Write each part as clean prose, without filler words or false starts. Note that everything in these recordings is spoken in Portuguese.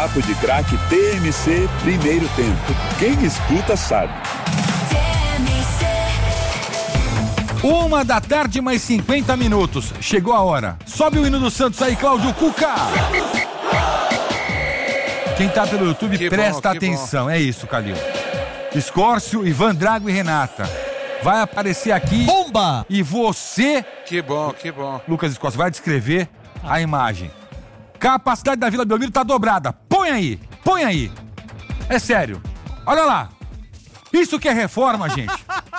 Papo de Craque TMC, primeiro tempo. Quem escuta sabe. 1h mais 50 minutos. Chegou a hora. Sobe o hino do Santos aí, Cláudio Cuca. Quem tá pelo YouTube, presta atenção. É isso, Calil. Escórcio, Ivan Drago e Renata. Vai aparecer aqui. Bomba! E você... Que bom. Lucas Escórcio vai descrever a imagem. Capacidade da Vila Belmiro tá dobrada. Põe aí. É sério. Olha lá. Isso que é reforma, gente.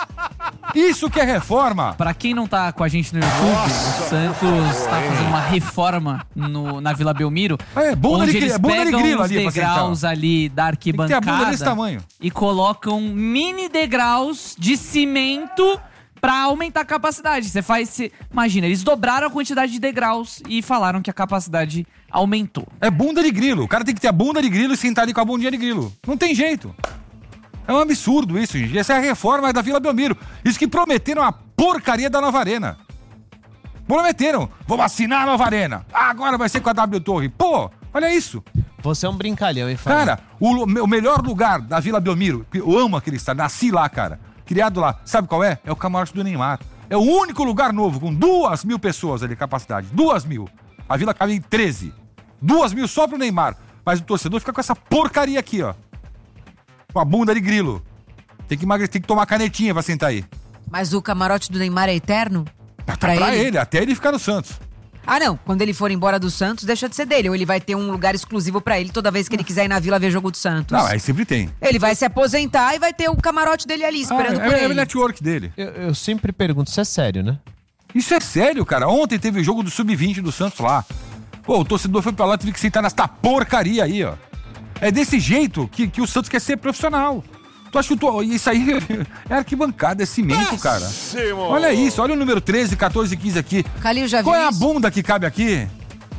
Isso que é reforma. Pra quem não tá com a gente no YouTube, o Santos tá fazendo uma reforma na Vila Belmiro. Onde eles pegam os degraus ali da arquibancada. Tem a bunda desse tamanho. E colocam mini degraus de cimento pra aumentar a capacidade. Imagina, eles dobraram a quantidade de degraus e falaram que a capacidade aumentou. É bunda de grilo. O cara tem que ter a bunda de grilo e sentar ali com a bundinha de grilo. Não tem jeito. É um absurdo isso, gente. Essa é a reforma da Vila Belmiro. Isso que prometeram a porcaria da Nova Arena. Prometeram. Vamos assinar a Nova Arena. Agora vai ser com a W Torre. Pô, olha isso. Você é um brincalhão, hein, Fábio? Cara, o melhor lugar da Vila Belmiro, eu amo aquele estádio, nasci lá, cara. Criado lá. Sabe qual é? É o camarote do Neymar. É o único lugar novo com 2.000 pessoas ali, capacidade. 2.000. A Vila cabe em 13. 2.000 só pro Neymar. Mas o torcedor fica com essa porcaria aqui, ó. Com a bunda de grilo. Tem que tomar canetinha pra sentar aí. Mas o camarote do Neymar é eterno? Pra ele, até ele ficar no Santos. Ah, não. Quando ele for embora do Santos, deixa de ser dele. Ou ele vai ter um lugar exclusivo pra ele toda vez que ele quiser ir na Vila ver jogo do Santos. Não, aí sempre tem. Ele vai se aposentar e vai ter o camarote dele ali, esperando por ele. É o network dele. Eu sempre pergunto, isso é sério, né? Isso é sério, cara. Ontem teve o jogo do Sub-20 do Santos lá. Pô, o torcedor foi pra lá e teve que sentar nessa porcaria aí, ó. É desse jeito que o Santos quer ser profissional. Tu acha que isso aí é arquibancada, é cimento, cara. Olha isso, olha o número 13, 14 e 15 aqui. Calil, já viu Qual é a isso? bunda que cabe aqui?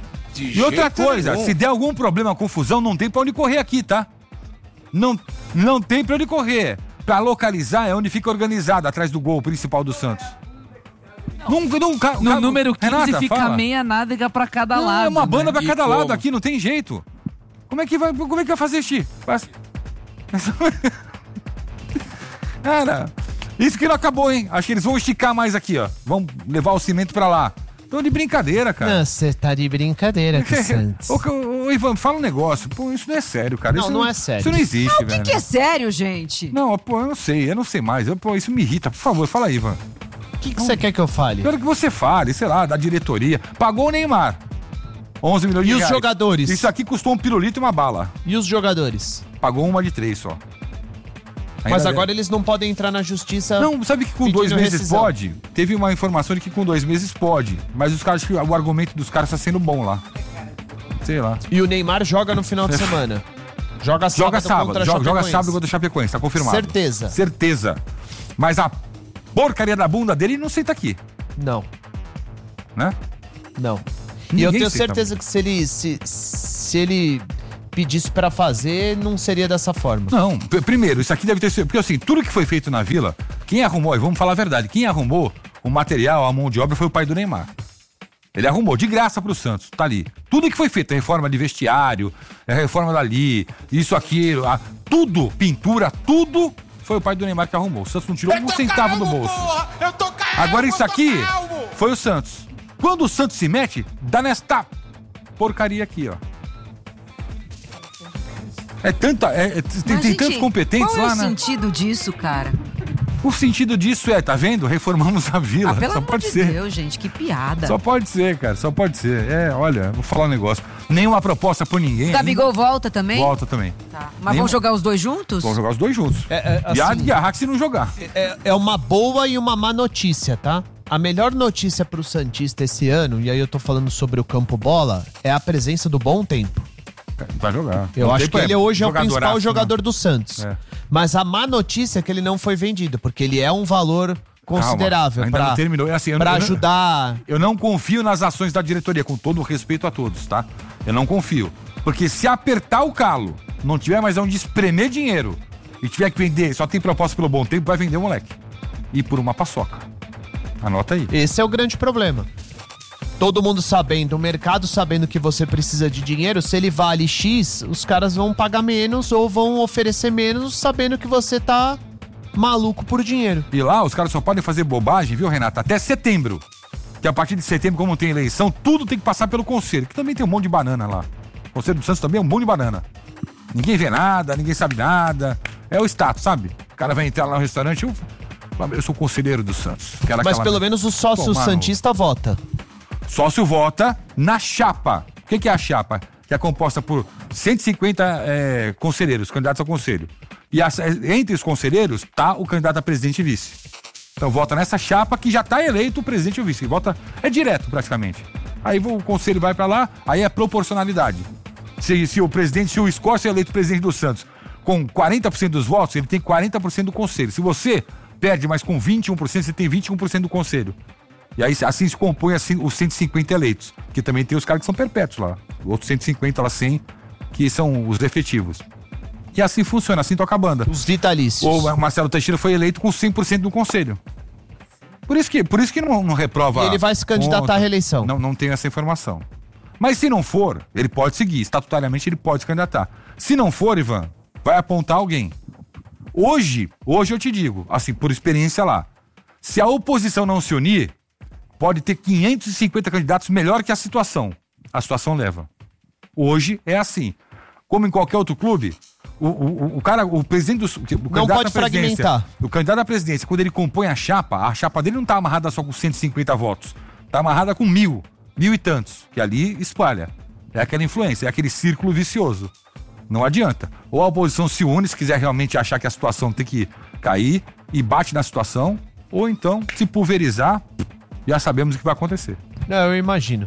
E outra coisa, se der algum problema, confusão, não tem pra onde correr aqui, tá? Não tem pra onde correr. Pra localizar é onde fica organizado, atrás do gol principal do Santos. No número 15 Renata, fica fala. meia nádega pra cada lado. É uma banda pra cada lado como? aqui, não tem jeito. Como é que vai fazer, Xi? Cara, isso que não acabou, hein? Acho que eles vão esticar mais aqui, ó. Vão levar o cimento pra lá. Tô de brincadeira, cara. Não, você tá de brincadeira com o Santos. Ô, Ivan, fala um negócio. Pô, isso não é sério, cara. Não é sério. Isso não existe, O velho. que é sério, gente? Não, pô, eu não sei mais. Pô, isso me irrita. Por favor, fala aí, Ivan. O que você quer que eu fale? Quero que você fale, sei lá, da diretoria. Pagou o Neymar. 11 milhões de reais. E os jogadores? Isso aqui custou um pirulito e uma bala. E os jogadores? Pagou uma de 3 só. Mas agora eles não podem entrar na justiça. Não, sabe que com 2 meses rescisão. pode? Teve uma informação de que com 2 meses pode. Mas os caras, o argumento dos caras tá sendo bom lá. Sei lá. E o Neymar joga no final de semana. Joga sábado contra a Chapecoense. Joga sábado contra a Chapecoense, tá confirmado. Certeza. Mas a porcaria da bunda dele não senta aqui. Não. Né? Não. Ninguém E eu tenho senta. certeza que se ele pedisse pra fazer, não seria dessa forma. Não, primeiro, isso aqui deve ter sido... Porque assim, tudo que foi feito na Vila, quem arrumou, e vamos falar a verdade, quem arrumou o material, a mão de obra foi o pai do Neymar. Ele arrumou de graça pro Santos, tá ali. Tudo que foi feito, a reforma de vestiário, a reforma dali, isso, aquilo, tudo, pintura, tudo foi o pai do Neymar que arrumou. O Santos não tirou um centavo do bolso. Agora isso aqui foi o Santos. Quando o Santos se mete, dá nesta porcaria aqui, ó. Tem tantos competentes qual lá, é o né? sentido disso, cara? O sentido disso tá vendo? Reformamos a Vila. Pelo Só amor pode de ser. Deus, gente, que piada. Só pode ser, cara. Só pode ser. Olha, vou falar um negócio. Nenhuma proposta por ninguém. O Gabigol volta também? Volta também. Tá. Mas vão jogar os dois juntos? Vão jogar os dois juntos. Assim, E a Hack se não jogar. É uma boa e uma má notícia, tá? A melhor notícia pro Santista esse ano, e aí eu tô falando sobre o campo bola, é a presença do Bom Tempo. Vai jogar. Eu acho que ele hoje é o principal jogadoraço, jogador do Santos. Mas a má notícia é que ele não foi vendido, porque ele é um valor considerável ainda não terminou. pra ajudar. Eu não confio nas ações da diretoria, com todo o respeito a todos, tá? Eu não confio. Porque se apertar o calo, não tiver mais onde espremer dinheiro e tiver que vender, só tem proposta pelo Bom Tempo, vai vender o moleque. E por uma paçoca. Anota aí. Esse é o grande problema. todo mundo sabendo, o mercado sabendo que você precisa de dinheiro, se ele vale X, os caras vão pagar menos ou vão oferecer menos sabendo que você tá maluco por dinheiro. E lá os caras só podem fazer bobagem, viu, Renata? Até setembro. Que a partir de setembro, como tem eleição, tudo tem que passar pelo conselho, que também tem um monte de banana lá. O Conselho do Santos também é um monte de banana. Ninguém vê nada, ninguém sabe nada. É o status, sabe? O cara vai entrar lá no restaurante, eu sou conselheiro do Santos. Mas pelo menos o sócio santista vota. Sócio vota na chapa. O que é a chapa? Que é composta por 150 conselheiros, candidatos ao conselho. E entre os conselheiros tá o candidato a presidente e vice. Então vota nessa chapa que já tá eleito o presidente e o vice. Vota, é direto praticamente. Aí o conselho vai pra lá, aí é proporcionalidade. Se o presidente, se o Escócia é eleito presidente do Santos com 40% dos votos, ele tem 40% do conselho. Se você perde, mas com 21%, você tem 21% do conselho. E aí assim se compõe assim, os 150 eleitos. Que também tem os caras que são perpétuos lá. Outros 150 lá, 100, que são os efetivos. E assim funciona, assim toca a banda. Os vitalícios. O Marcelo Teixeira foi eleito com 100% do conselho. Por isso que não reprova. E ele vai se candidatar à reeleição. Não tenho essa informação. Mas se não for, ele pode seguir. Estatutariamente ele pode se candidatar. Se não for, Ivan, vai apontar alguém. Hoje eu te digo, assim, por experiência lá, se a oposição não se unir, pode ter 550 candidatos melhor que a situação. A situação leva. Hoje é assim. Como em qualquer outro clube, o presidente do não pode fragmentar. O candidato à presidência, quando ele compõe a chapa dele não está amarrada só com 150 votos. Está amarrada com 1.000 e tantos, que ali espalha. É aquela influência, é aquele círculo vicioso. Não adianta. Ou a oposição se une, se quiser realmente achar que a situação tem que cair e bate na situação, ou então se pulverizar, já sabemos o que vai acontecer. Não, eu imagino.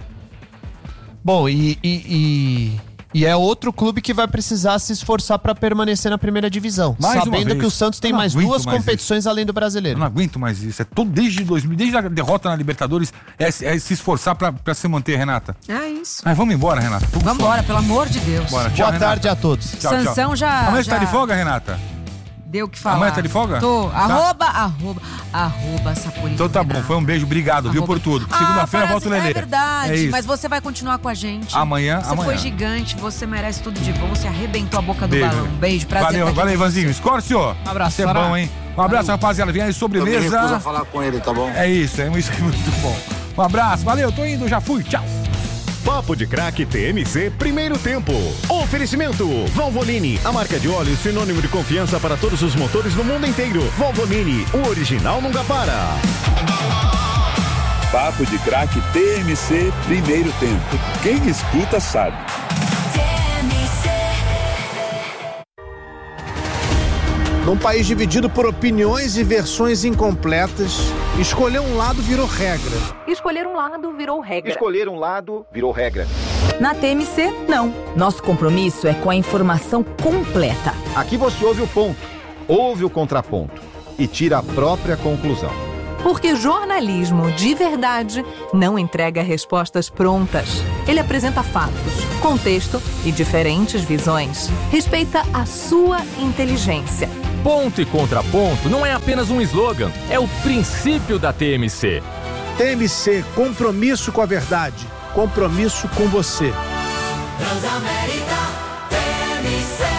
Bom, e é outro clube que vai precisar se esforçar para permanecer na primeira divisão. Sabendo que o Santos tem mais duas competições além do brasileiro. Eu não aguento mais isso. É todo desde 2000, desde a derrota na Libertadores, é se esforçar para se manter, Renata. É isso. Mas vamos embora, Renata. Vamos embora, pelo amor de Deus. Bora, tchau, Boa tarde a todos. Tchau, Sansão já... Amanhã você tá de folga, Renata? Deu o que falar. Amanhã tá de folga? Tô. Tá. Arroba Sapolino. Então tá bom, foi um beijo, obrigado, viu, por tudo. Segunda-feira volta o Lelê. É verdade, É isso. mas você vai continuar com a gente. Amanhã. Você foi gigante, você merece tudo de bom, você arrebentou a boca do balão. Beijo, prazer. Valeu, Ivanzinho. Escórcio. Um abraço, Isso é bom, hein? Um abraço, rapaziada. Vem aí, sobremesa. Eu me recuso a falar com ele, tá bom? É isso, isso é muito bom. Um abraço, valeu, tô indo, já fui, tchau. Papo de Craque TMC Primeiro Tempo. Oferecimento Valvoline, a marca de óleo sinônimo de confiança para todos os motores no mundo inteiro. Valvoline, o original nunca para. Papo de Craque TMC Primeiro Tempo. Quem escuta sabe. Num país dividido por opiniões e versões incompletas, escolher um lado virou regra. Escolher um lado virou regra. Escolher um lado virou regra. Na TMC, não. Nosso compromisso é com a informação completa. Aqui você ouve o ponto, ouve o contraponto e tira a própria conclusão. Porque jornalismo de verdade não entrega respostas prontas. Ele apresenta fatos, contexto e diferentes visões. Respeita a sua inteligência. Ponto e contraponto não é apenas um slogan, é o princípio da TMC. TMC, compromisso com a verdade, compromisso com você. Transamérica, TMC.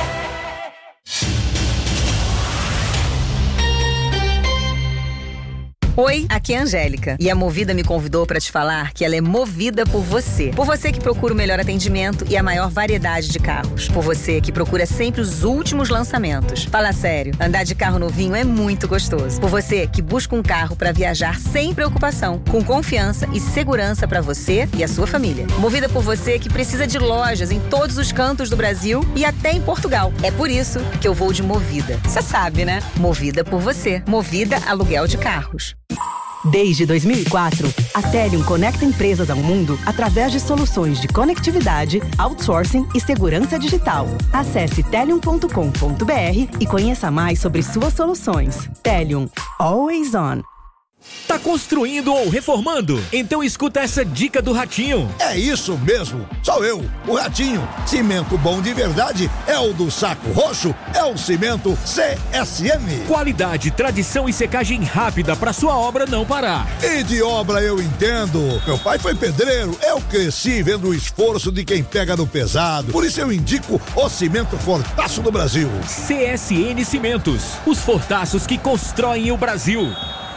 Oi, aqui é a Angélica e a Movida me convidou para te falar que ela é movida por você. Por você que procura o melhor atendimento e a maior variedade de carros. Por você que procura sempre os últimos lançamentos. Fala sério, andar de carro novinho é muito gostoso. Por você que busca um carro para viajar sem preocupação, com confiança e segurança para você e a sua família. Movida por você que precisa de lojas em todos os cantos do Brasil e até em Portugal. É por isso que eu vou de Movida. Você sabe, né? Movida por você. Movida Aluguel de Carros. Desde 2004, a Telium conecta empresas ao mundo através de soluções de conectividade, outsourcing e segurança digital. Acesse telium.com.br e conheça mais sobre suas soluções. Telium. Always on. Tá construindo ou reformando? Então escuta essa dica do Ratinho. É isso mesmo, sou eu, o Ratinho. Cimento bom de verdade é o do Saco Roxo, é o cimento CSM. Qualidade, tradição e secagem rápida pra sua obra não parar. E de obra eu entendo. Meu pai foi pedreiro, eu cresci vendo o esforço de quem pega no pesado. Por isso eu indico o cimento Fortaço do Brasil. CSN Cimentos, os fortaços que constroem o Brasil.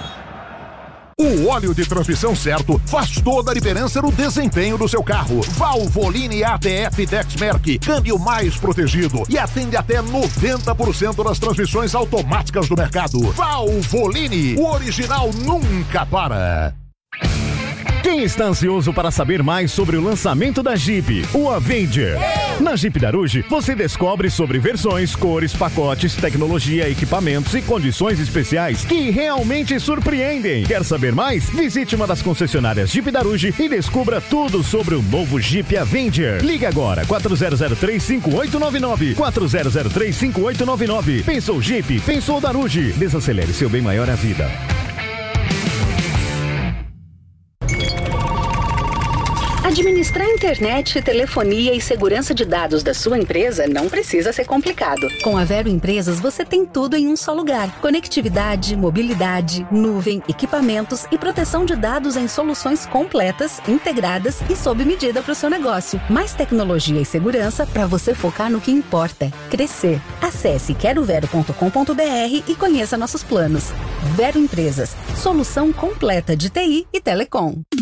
O óleo de transmissão certo faz toda a diferença no desempenho do seu carro. Valvoline ATF Dexmerc, câmbio mais protegido e atende até 90% das transmissões automáticas do mercado. Valvoline, o original nunca para. Quem está ansioso para saber mais sobre o lançamento da Jeep, o Avenger? Na Jeep Daruge, você descobre sobre versões, cores, pacotes, tecnologia, equipamentos e condições especiais que realmente surpreendem. Quer saber mais? Visite uma das concessionárias Jeep Daruge e descubra tudo sobre o novo Jeep Avenger. Ligue agora, 4003-5899. 4003-5899. Pensou Jeep? Pensou Daruge. Desacelere seu bem maior à vida. Administrar internet, telefonia e segurança de dados da sua empresa não precisa ser complicado. Com a Vero Empresas, você tem tudo em um só lugar. Conectividade, mobilidade, nuvem, equipamentos e proteção de dados em soluções completas, integradas e sob medida para o seu negócio. Mais tecnologia e segurança para você focar no que importa: crescer. Acesse querovero.com.br e conheça nossos planos. Vero Empresas, solução completa de TI e telecom.